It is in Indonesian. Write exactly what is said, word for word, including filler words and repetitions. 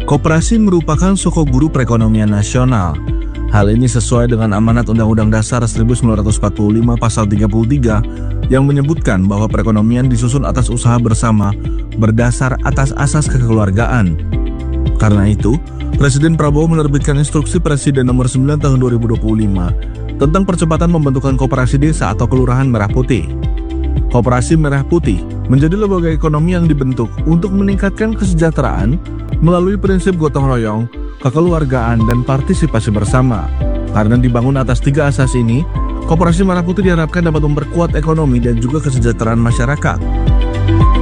Koperasi merupakan sokok guru perekonomian nasional. Hal ini sesuai dengan amanat Undang-Undang Dasar seribu sembilan ratus empat puluh lima Pasal tiga puluh tiga yang menyebutkan bahwa perekonomian disusun atas usaha bersama berdasar atas asas kekeluargaan. Karena itu, Presiden Prabowo menerbitkan Instruksi Presiden Nomor sembilan Tahun dua ribu dua puluh lima tentang percepatan pembentukan koperasi desa atau Kelurahan Merah Putih. Koperasi Merah Putih menjadi lembaga ekonomi yang dibentuk untuk meningkatkan kesejahteraan melalui prinsip gotong royong, kekeluargaan, dan partisipasi bersama. Karena dibangun atas tiga asas ini, Koperasi Merah Putih diharapkan dapat memperkuat ekonomi dan juga kesejahteraan masyarakat.